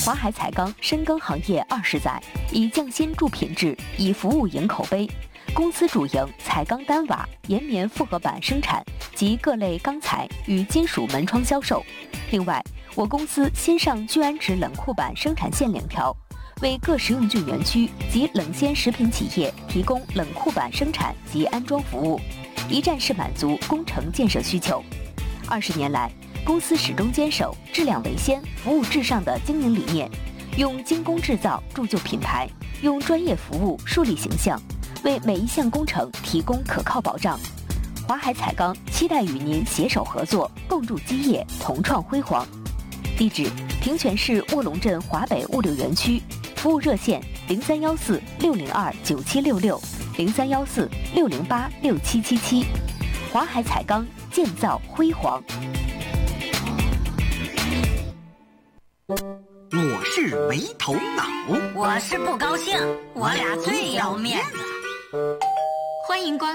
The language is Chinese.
华海彩钢深耕行业20载，以匠心铸品质，以服务赢口碑。公司主营彩钢单瓦、岩棉复合板生产及各类钢材与金属门窗销售。另外，我公司新上聚氨酯冷库板生产线2条，为各食用菌园区及冷鲜食品企业提供冷库板生产及安装服务，一站式满足工程建设需求。20年来，公司始终坚守质量为先、服务至上的经营理念，用精工制造铸就品牌，用专业服务树立形象，为每一项工程提供可靠保障。华海彩钢期待与您携手合作，共筑基业，同创辉煌。地址：平泉市卧龙镇华北物流园区，服务热线0314-602-9766，0314-608-6777。华海彩钢，建造辉煌。 我是没头脑， 我是不高兴，我俩最要面子。欢迎光